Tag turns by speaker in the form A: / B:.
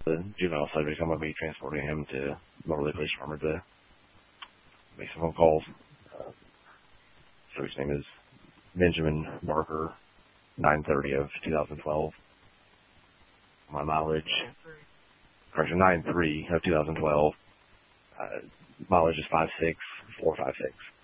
A: the juvenile subject. I'm going to be transporting him to Moberly Police Department to make some phone calls. So his name is Benjamin Barker, 9/30 of 2012. My mileage, correction, 9/3 of 2012. Mileage is 56456.